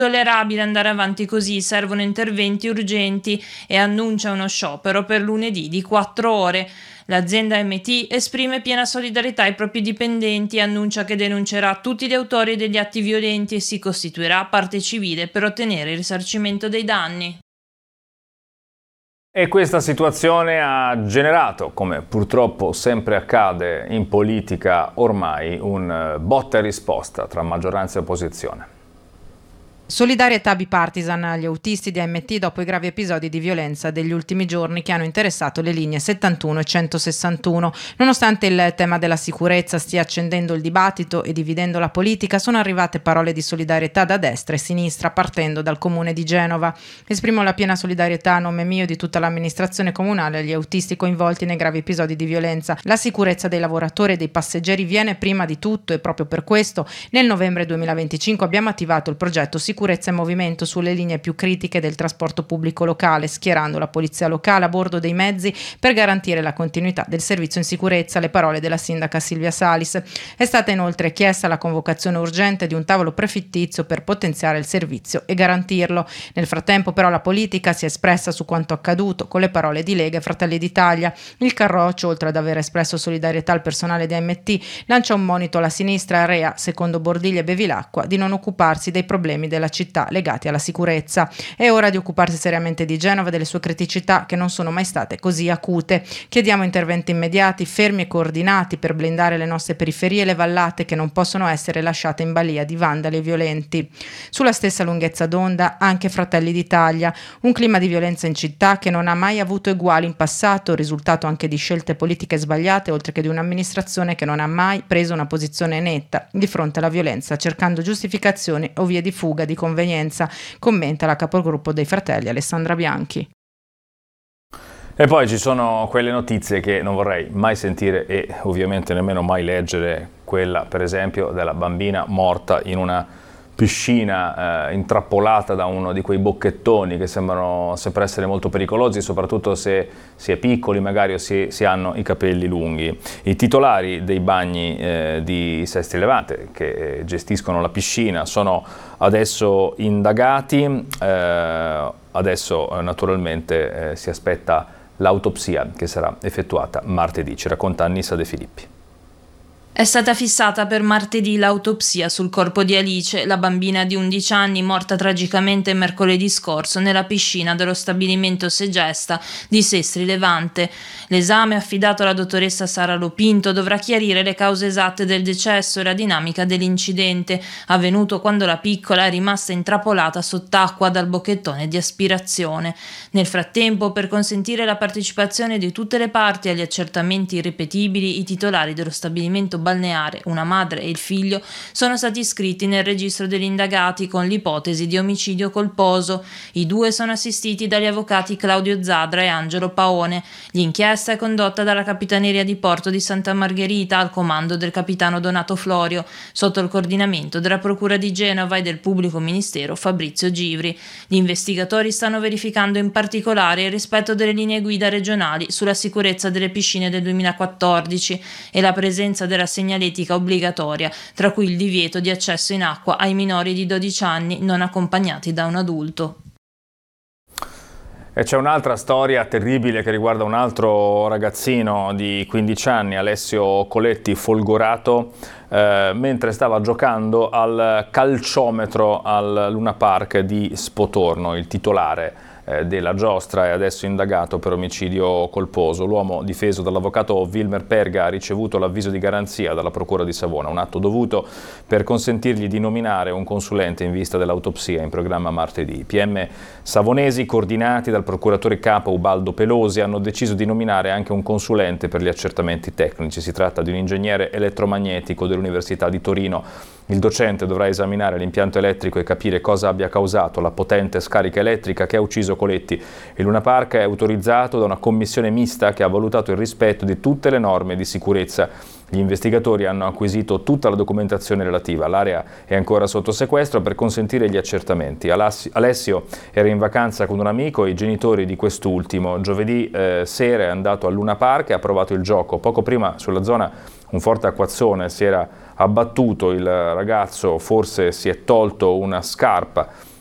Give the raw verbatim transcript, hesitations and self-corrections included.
Tollerabile andare avanti così, servono interventi urgenti e annuncia uno sciopero per lunedì di quattro ore. L'azienda M T esprime piena solidarietà ai propri dipendenti e annuncia che denuncerà tutti gli autori degli atti violenti e si costituirà parte civile per ottenere il risarcimento dei danni. E questa situazione ha generato, come purtroppo sempre accade in politica ormai, un botta e risposta tra maggioranza e opposizione. Solidarietà bipartisan agli autisti di A M T dopo i gravi episodi di violenza degli ultimi giorni che hanno interessato le linee settantuno e centosessantuno. Nonostante il tema della sicurezza stia accendendo il dibattito e dividendo la politica, sono arrivate parole di solidarietà da destra e sinistra partendo dal comune di Genova. Esprimo la piena solidarietà a nome mio e di tutta l'amministrazione comunale agli autisti coinvolti nei gravi episodi di violenza. La sicurezza dei lavoratori e dei passeggeri viene prima di tutto e proprio per questo nel novembre duemilaventicinque abbiamo attivato il progetto Sicurezza Sicurezza e movimento sulle linee più critiche del trasporto pubblico locale, schierando la polizia locale a bordo dei mezzi per garantire la continuità del servizio in sicurezza. Le parole della sindaca Silvia Salis. È stata inoltre chiesta la convocazione urgente di un tavolo prefittizio per potenziare il servizio e garantirlo. Nel frattempo però la politica si è espressa su quanto accaduto con le parole di Lega e Fratelli d'Italia. Il Carroccio, oltre ad aver espresso solidarietà al personale di A M T, lancia un monito alla sinistra e area, secondo Bordiglia e Bevilacqua, di non occuparsi dei problemi della città legati alla sicurezza. È ora di occuparsi seriamente di Genova e delle sue criticità che non sono mai state così acute. Chiediamo interventi immediati, fermi e coordinati per blindare le nostre periferie e le vallate che non possono essere lasciate in balia di vandali e violenti. Sulla stessa lunghezza d'onda anche Fratelli d'Italia, un clima di violenza in città che non ha mai avuto eguali in passato, risultato anche di scelte politiche sbagliate oltre che di un'amministrazione che non ha mai preso una posizione netta di fronte alla violenza, cercando giustificazioni o vie di fuga di convenienza, commenta la capogruppo dei Fratelli Alessandra Bianchi. E poi ci sono quelle notizie che non vorrei mai sentire e ovviamente nemmeno mai leggere, quella per esempio della bambina morta in una piscina eh, intrappolata da uno di quei bocchettoni che sembrano sempre essere molto pericolosi, soprattutto se si è piccoli magari o si, si hanno i capelli lunghi. I titolari dei bagni eh, di Sestri Levante che eh, gestiscono la piscina sono adesso indagati, eh, adesso eh, naturalmente eh, si aspetta l'autopsia che sarà effettuata martedì. Ci racconta Annissa De Filippi. È stata fissata per martedì l'autopsia sul corpo di Alice, la bambina di undici anni morta tragicamente mercoledì scorso nella piscina dello stabilimento Segesta di Sestri Levante. L'esame affidato alla dottoressa Sara Lopinto dovrà chiarire le cause esatte del decesso e la dinamica dell'incidente, avvenuto quando la piccola è rimasta intrappolata sott'acqua dal bocchettone di aspirazione. Nel frattempo, per consentire la partecipazione di tutte le parti agli accertamenti irripetibili, i titolari dello stabilimento balneare, una madre e il figlio, sono stati iscritti nel registro degli indagati con l'ipotesi di omicidio colposo. I due sono assistiti dagli avvocati Claudio Zadra e Angelo Paone. L'inchiesta è condotta dalla Capitaneria di Porto di Santa Margherita al comando del capitano Donato Florio, sotto il coordinamento della Procura di Genova e del pubblico ministero Fabrizio Givri. Gli investigatori stanno verificando in particolare il rispetto delle linee guida regionali sulla sicurezza delle piscine del duemilaquattordici e la presenza della segnaletica obbligatoria, tra cui il divieto di accesso in acqua ai minori di dodici anni non accompagnati da un adulto. E c'è un'altra storia terribile che riguarda un altro ragazzino di quindici anni, Alessio Coletti, folgorato eh, mentre stava giocando al calciometro al Luna Park di Spotorno. Il titolare eh, della giostra è adesso indagato per omicidio colposo. L'uomo, difeso dall'avvocato Wilmer Perga, ha ricevuto l'avviso di garanzia dalla Procura di Savona, un atto dovuto per consentirgli di nominare un consulente in vista dell'autopsia in programma martedì. I P M savonesi, coordinati dal procuratore capo Ubaldo Pelosi, hanno deciso di nominare anche un consulente per gli accertamenti tecnici. Si tratta di un ingegnere elettromagnetico dell'Università di Torino. Il docente dovrà esaminare l'impianto elettrico e capire cosa abbia causato la potente scarica elettrica che ha ucciso Coletti. Il Luna Park è autorizzato da una commissione mista che ha valutato il rispetto di tutte le norme di sicurezza. Gli investigatori hanno acquisito tutta la documentazione relativa. L'area è ancora sotto sequestro per consentire gli accertamenti. Alessio era in vacanza con un amico e i genitori di quest'ultimo. Giovedì eh, sera è andato al Luna Park e ha provato il gioco. Poco prima, sulla zona, un forte acquazzone si era abbattuto, il ragazzo forse si è tolto una scarpa